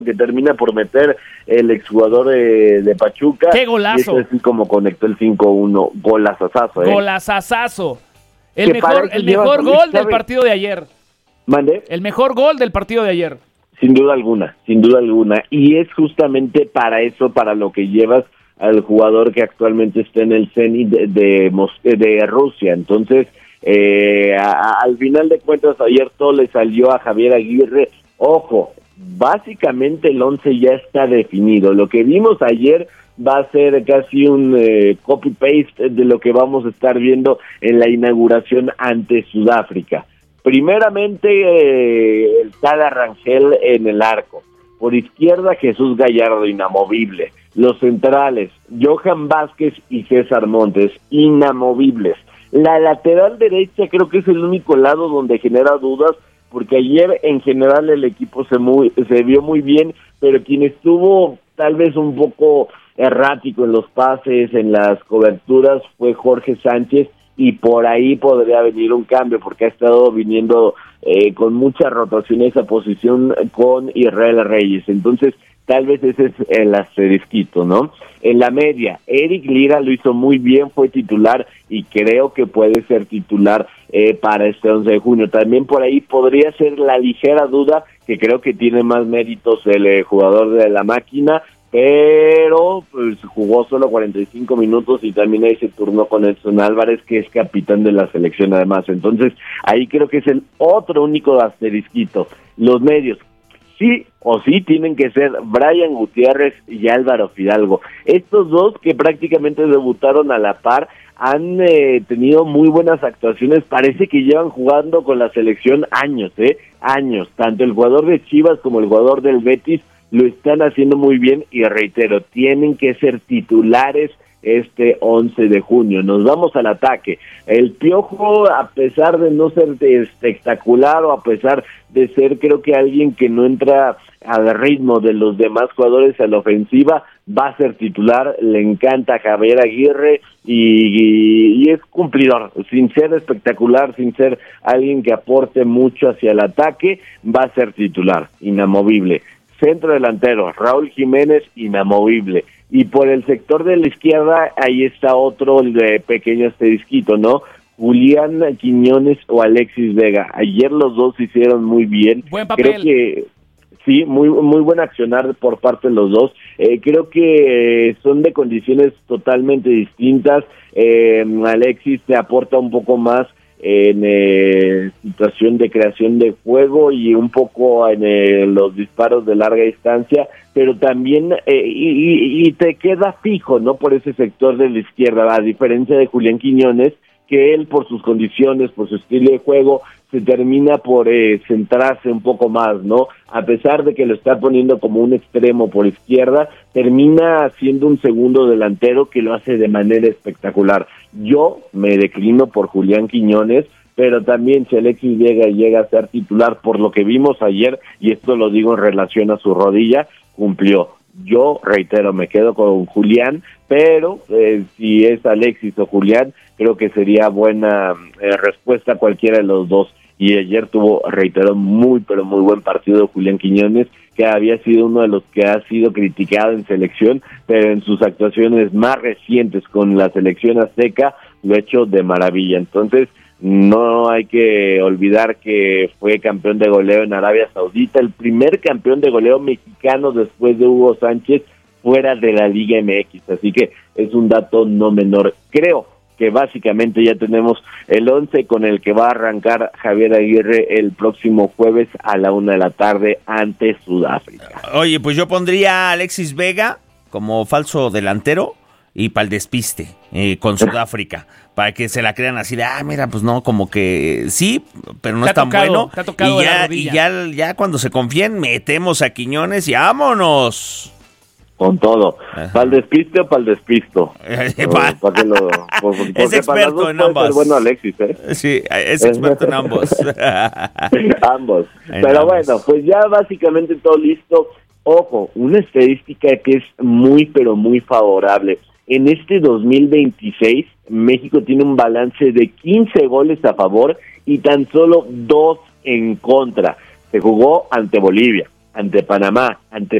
que termina por meter el exjugador de Pachuca. ¡Qué golazo! Y eso es así como conectó el 5-1. Golazazazo, Golazazazo. El mejor gol del partido de ayer. ¿Mande? El mejor gol del partido de ayer. Sin duda alguna. Y es justamente para eso, para lo que llevas al jugador que actualmente está en el Zenit de Rusia. Entonces, al final de cuentas, ayer todo le salió a Javier Aguirre. Ojo, básicamente el 11 ya está definido. Lo que vimos ayer va a ser casi un copy-paste de lo que vamos a estar viendo en la inauguración ante Sudáfrica. Primeramente, el Tala Rangel en el arco. Por izquierda, Jesús Gallardo, inamovible. Los centrales, Johan Vázquez y César Montes, inamovibles. La lateral derecha creo que es el único lado donde genera dudas, porque ayer en general el equipo se vio muy bien, pero quien estuvo tal vez un poco errático en los pases, en las coberturas, fue Jorge Sánchez, y por ahí podría venir un cambio, porque ha estado viniendo con mucha rotación esa posición con Israel Reyes. Entonces, tal vez ese es el asterisquito, ¿no? En la media, Eric Lira lo hizo muy bien, fue titular y creo que puede ser titular para este 11 de junio. También por ahí podría ser la ligera duda, que creo que tiene más méritos el jugador de la máquina, pero pues jugó solo 45 minutos y también ahí se turnó con Edson Álvarez, que es capitán de la selección además. Entonces, ahí creo que es el otro único asterisquito. Los medios, sí o sí tienen que ser Brian Gutiérrez y Álvaro Fidalgo. Estos dos que prácticamente debutaron a la par han tenido muy buenas actuaciones, parece que llevan jugando con la selección años. Tanto el jugador de Chivas como el jugador del Betis lo están haciendo muy bien y reitero, tienen que ser titulares este 11 de junio. Nos vamos al ataque. El Piojo, a pesar de no ser espectacular o a pesar de ser creo que alguien que no entra al ritmo de los demás jugadores a la ofensiva, va a ser titular. Le encanta a Javier Aguirre y es cumplidor, sin ser espectacular, sin ser alguien que aporte mucho hacia el ataque, va a ser titular, inamovible. Centro delantero, Raúl Jiménez, inamovible. Y por el sector de la izquierda, ahí está otro pequeño asterisquito, ¿no? Julián Quiñones o Alexis Vega. Ayer los dos hicieron muy bien. Buen papel. Creo que sí, muy buen accionar por parte de los dos. Creo que son de condiciones totalmente distintas. Alexis te aporta un poco más en situación de creación de juego y un poco en los disparos de larga distancia, pero también y te queda fijo, ¿no? Por ese sector de la izquierda, a diferencia de Julián Quiñones, que él por sus condiciones, por su estilo de juego, se termina por centrarse un poco más, ¿no? A pesar de que lo está poniendo como un extremo por izquierda, termina siendo un segundo delantero que lo hace de manera espectacular. Yo me declino por Julián Quiñones, pero también si Alexis Vega llega a ser titular por lo que vimos ayer, y esto lo digo en relación a su rodilla, cumplió. Yo, reitero, me quedo con Julián, pero si es Alexis o Julián, creo que sería buena respuesta a cualquiera de los dos. Y ayer tuvo, reitero, pero muy buen partido Julián Quiñones, que había sido uno de los que ha sido criticado en selección, pero en sus actuaciones más recientes con la selección azteca lo ha hecho de maravilla. Entonces, no hay que olvidar que fue campeón de goleo en Arabia Saudita, el primer campeón de goleo mexicano después de Hugo Sánchez fuera de la Liga MX, así que es un dato no menor. Creo que básicamente ya tenemos el 11 con el que va a arrancar Javier Aguirre el próximo jueves a la 1:00 p.m. ante Sudáfrica. Oye, pues yo pondría a Alexis Vega como falso delantero y para el despiste con Sudáfrica, para que se la crean así de, mira, pues no, como que sí, pero no es tan bueno. Y ya cuando se confíen, metemos a Quiñones y ¡vámonos! Con todo. ¿Para el despiste o para el despisto? Es experto en ambos. Bueno, Alexis, Sí, es experto en ambos. Ambos. Pero bueno, pues ya básicamente todo listo. Ojo, una estadística que es muy, pero muy favorable. En este 2026, México tiene un balance de 15 goles a favor y tan solo 2 en contra. Se jugó ante Bolivia, ante Panamá, ante